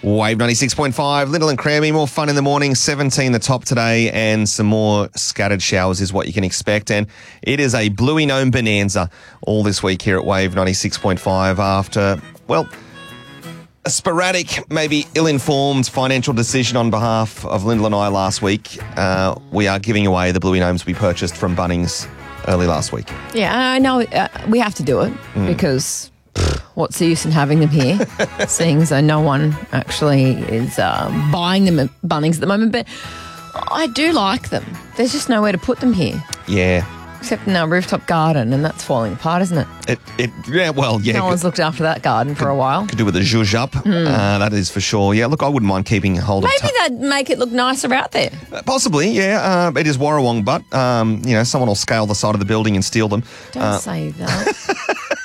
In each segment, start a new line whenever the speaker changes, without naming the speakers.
Wave 96.5, Lyndall and Crammy, more fun in the morning, 17 the top today, and some more scattered showers is what you can expect. And it is a Bluey Gnome bonanza all this week here at Wave 96.5 after, well, a sporadic, maybe ill-informed financial decision on behalf of Lyndall and I last week. We are giving away the Bluey Gnomes we purchased from Bunnings early last week.
Yeah, I know we have to do it because what's the use in having them here, seeing as though no one actually is buying them at Bunnings at the moment. But I do like them. There's just nowhere to put them here.
Yeah.
Except in our rooftop garden, and that's falling apart, isn't it?
Yeah.
No one's looked after that garden for a while.
Could do with a zhuzh up, that is for sure. Yeah, look, I wouldn't mind keeping hold of
Maybe that'd make it look nicer out there.
Possibly, yeah. It is Warrawong, but, someone will scale the side of the building and steal them.
Don't say that.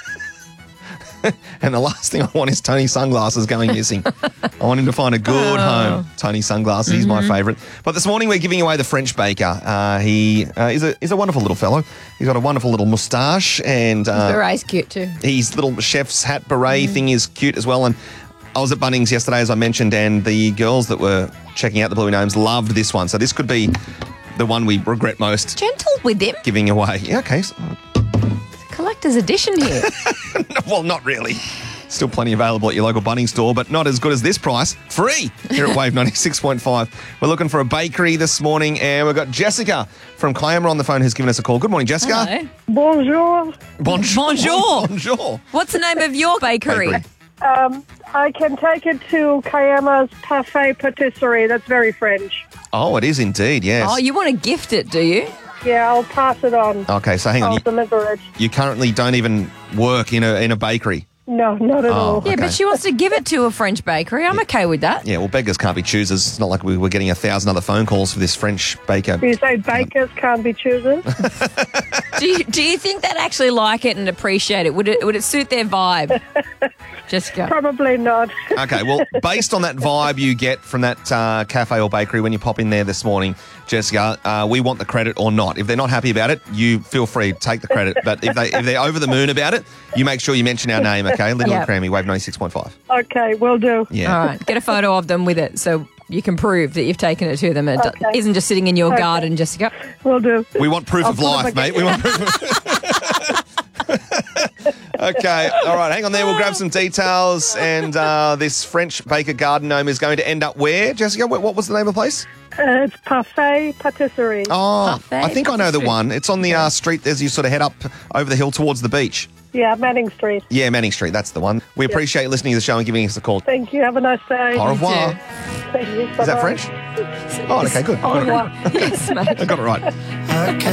And the last thing I want is Tony Sunglasses going missing. I want him to find a good home. Tony Sunglasses, he's my favourite. But this morning we're giving away the French baker. He is a wonderful little fellow. He's got a wonderful little moustache and
Beret's cute too.
His little chef's hat beret thing is cute as well. And I was at Bunnings yesterday, as I mentioned, and the girls that were checking out the Bluey Gnomes loved this one. So this could be the one we regret most.
Gentle with him.
Giving away. Yeah, okay.
Collector's edition here.
Well, not really. Still plenty available at your local Bunnings store, but not as good as this price. Free here at Wave 96.5. We're looking for a bakery this morning, and we've got Jessica from Kiama on the phone who's given us a call. Good morning, Jessica.
Hello.
Bonjour.
Bonjour.
Bonjour.
What's the name of your bakery?
I can take it to Kiama's Parfait Patisserie. That's very French.
Oh, it is indeed, yes.
Oh, you want to gift it, do you?
Yeah, I'll pass it on.
Okay, so hang on.
I'll deliver it.
You currently don't even work in a bakery.
No, not at all.
Yeah,
Okay.
but she wants to give it to a French bakery. I'm okay with that.
Yeah, well, beggars can't be choosers. It's not like we were getting 1,000 other phone calls for this French baker.
You say bakers can't be choosing?
Do you think they'd actually like it and appreciate it? Would it suit their vibe? Jessica.
Probably not.
Okay, well, based on that vibe you get from that cafe or bakery when you pop in there this morning, Jessica, we want the credit or not. If they're not happy about it, you feel free to take the credit. But if they're over the moon about it, you make sure you mention our name, okay? Lyndall and Crammy, Wave 96.5.
Okay, will do.
Yeah.
All right, get a photo of them with it so you can prove that you've taken it to them. It isn't just sitting in your garden, Jessica.
Will do.
We want proof of life, mate. We want proof Okay, all right, hang on there. We'll grab some details. And this French baker garden gnome is going to end up where, Jessica? What was the name of the place?
It's Parfait Patisserie.
Oh,
Parfait
I think I know the
Patisserie.
one. It's on the street as you sort of head up over the hill towards the beach.
Yeah, Manning Street.
Yeah, Manning Street, that's the one. We appreciate listening to the show and giving us a call.
Thank you. Have a nice day.
Au revoir.
Thank you.
Is that
Bye-bye.
French? Oh, okay, good.
Au revoir.
Yes, mate.
I got it right.